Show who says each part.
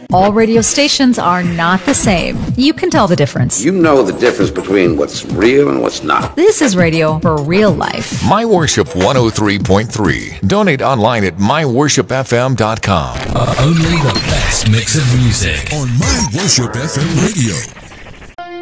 Speaker 1: All radio stations are not the same. You can tell the difference.
Speaker 2: You know the difference between what's real and what's not.
Speaker 1: This is radio for real life.
Speaker 3: My Worship 103.3. Donate online at myworshipfm.com.
Speaker 4: Only the best mix of music on My Worship FM Radio.